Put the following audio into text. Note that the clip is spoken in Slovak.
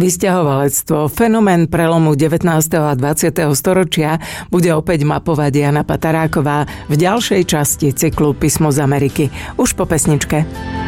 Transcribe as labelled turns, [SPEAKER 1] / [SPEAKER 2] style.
[SPEAKER 1] Vysťahovalectvo, fenomén prelomu 19. a 20. storočia, bude opäť mapovať Jana Pataráková v ďalšej časti cyklu Písmo z Ameriky. Už po pesničke.